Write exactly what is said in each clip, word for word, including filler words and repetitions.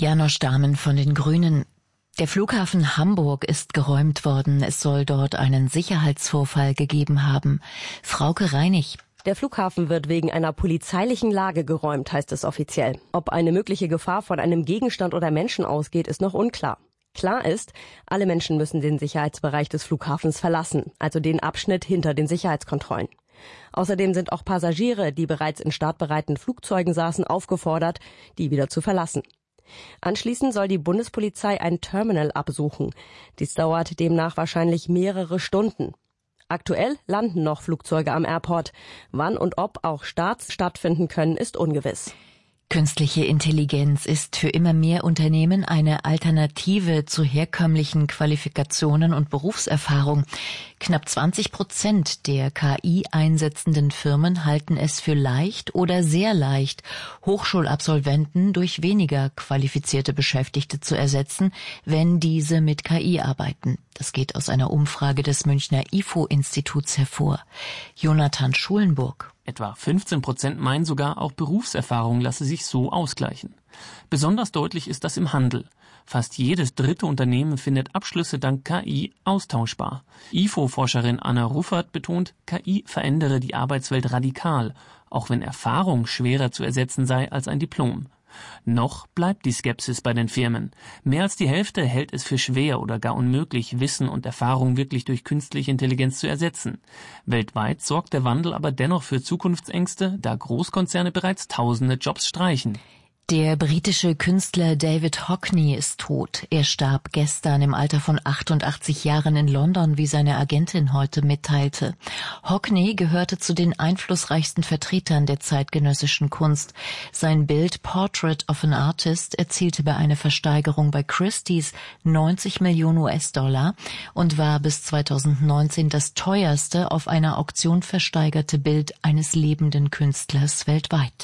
Janosch Dahmen von den Grünen. Der Flughafen Hamburg ist geräumt worden. Es soll dort einen Sicherheitsvorfall gegeben haben. Frauke Reinig. Der Flughafen wird wegen einer polizeilichen Lage geräumt, heißt es offiziell. Ob eine mögliche Gefahr von einem Gegenstand oder Menschen ausgeht, ist noch unklar. Klar ist, alle Menschen müssen den Sicherheitsbereich des Flughafens verlassen, also den Abschnitt hinter den Sicherheitskontrollen. Außerdem sind auch Passagiere, die bereits in startbereiten Flugzeugen saßen, aufgefordert, die wieder zu verlassen. Anschließend soll die Bundespolizei ein Terminal absuchen. Dies dauert demnach wahrscheinlich mehrere Stunden. Aktuell landen noch Flugzeuge am Airport. Wann und ob auch Starts stattfinden können, ist ungewiss. Künstliche Intelligenz ist für immer mehr Unternehmen eine Alternative zu herkömmlichen Qualifikationen und Berufserfahrung. Knapp zwanzig Prozent der K I einsetzenden Firmen halten es für leicht oder sehr leicht, Hochschulabsolventen durch weniger qualifizierte Beschäftigte zu ersetzen, wenn diese mit K I arbeiten. Das geht aus einer Umfrage des Münchner I F O-Instituts hervor. Jonathan Schulenburg. Etwa fünfzehn Prozent meinen sogar, auch Berufserfahrung lasse sich so ausgleichen. Besonders deutlich ist das im Handel. Fast jedes dritte Unternehmen findet Abschlüsse dank K I austauschbar. I F O-Forscherin Anna Ruffert betont, K I verändere die Arbeitswelt radikal, auch wenn Erfahrung schwerer zu ersetzen sei als ein Diplom. Noch bleibt die Skepsis bei den Firmen. Mehr als die Hälfte hält es für schwer oder gar unmöglich, Wissen und Erfahrung wirklich durch künstliche Intelligenz zu ersetzen. Weltweit sorgt der Wandel aber dennoch für Zukunftsängste, da Großkonzerne bereits tausende Jobs streichen. Der britische Künstler David Hockney ist tot. Er starb gestern im Alter von achtundachtzig Jahren in London, wie seine Agentin heute mitteilte. Hockney gehörte zu den einflussreichsten Vertretern der zeitgenössischen Kunst. Sein Bild Portrait of an Artist erzielte bei einer Versteigerung bei Christie's neunzig Millionen U S-Dollar und war bis zweitausendneunzehn das teuerste auf einer Auktion versteigerte Bild eines lebenden Künstlers weltweit.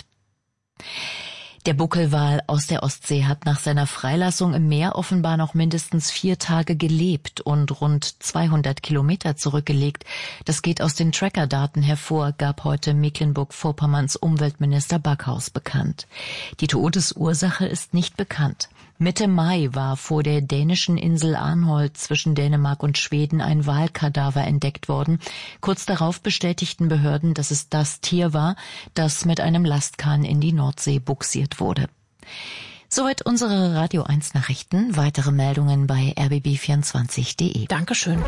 Der Buckelwal aus der Ostsee hat nach seiner Freilassung im Meer offenbar noch mindestens vier Tage gelebt und rund zweihundert Kilometer zurückgelegt. Das geht aus den Tracker-Daten hervor, gab heute Mecklenburg-Vorpommerns Umweltminister Backhaus bekannt. Die Todesursache ist nicht bekannt. Mitte Mai war vor der dänischen Insel Arnholt zwischen Dänemark und Schweden ein Walkadaver entdeckt worden. Kurz darauf bestätigten Behörden, dass es das Tier war, das mit einem Lastkahn in die Nordsee bugsiert wurde. Soweit unsere Radio eins Nachrichten. Weitere Meldungen bei r b b vierundzwanzig punkt de. Dankeschön.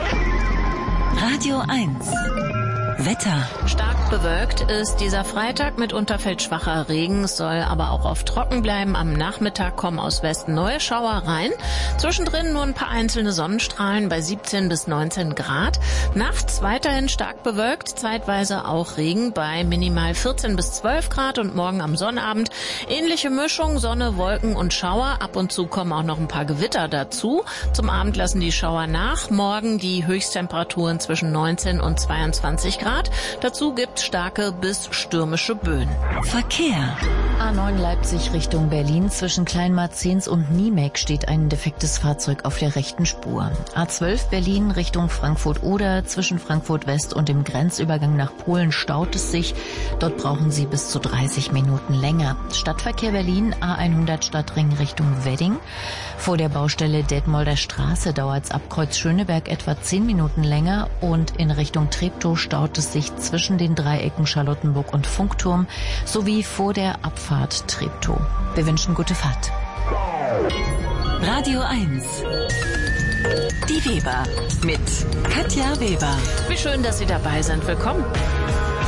Radio eins. Wetter. Stark bewölkt ist dieser Freitag, mitunter fällt schwacher Regen, es soll aber auch oft trocken bleiben. Am Nachmittag kommen aus Westen neue Schauer rein. Zwischendrin nur ein paar einzelne Sonnenstrahlen bei siebzehn bis neunzehn Grad. Nachts weiterhin stark bewölkt, zeitweise auch Regen bei minimal vierzehn bis zwölf Grad und morgen am Sonnabend ähnliche Mischung, Sonne, Wolken und Schauer. Ab und zu kommen auch noch ein paar Gewitter dazu. Zum Abend lassen die Schauer nach. Morgen die Höchsttemperaturen zwischen neunzehn und zweiundzwanzig Grad. Dazu gibt's starke bis stürmische Böen. Verkehr. A neun Leipzig Richtung Berlin. Zwischen Kleinmarzens und Niemek steht ein defektes Fahrzeug auf der rechten Spur. A zwölf Berlin Richtung Frankfurt-Oder. Zwischen Frankfurt West und dem Grenzübergang nach Polen staut es sich. Dort brauchen Sie bis zu dreißig Minuten länger. Stadtverkehr Berlin A hundert Stadtring Richtung Wedding. Vor der Baustelle Detmolder Straße dauert es ab Kreuz Schöneberg etwa zehn Minuten länger und in Richtung Treptow staut es sich zwischen den Dreiecken Charlottenburg und Funkturm sowie vor der Abfahrt Treptow. Wir wünschen gute Fahrt. Radio eins. Die Weber mit Katja Weber. Wie schön, dass Sie dabei sind. Willkommen.